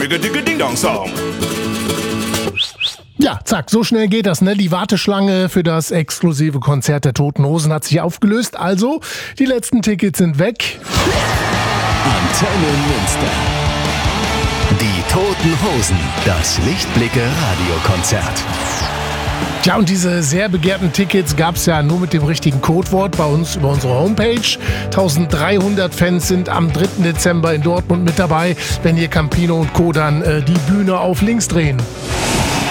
Digga-digga-ding-dong-Song. Ja, zack, so schnell geht das, ne? Die Warteschlange für das exklusive Konzert der Toten Hosen hat sich aufgelöst. Also, die letzten Tickets sind weg. Antenne Münster. Die Toten Hosen. Das Lichtblicke Radiokonzert. Tja, und diese sehr begehrten Tickets gab's ja nur mit dem richtigen Codewort bei uns über unsere Homepage. 1300 Fans sind am 3. Dezember in Dortmund mit dabei, wenn hier Campino und Co. dann die Bühne auf links drehen.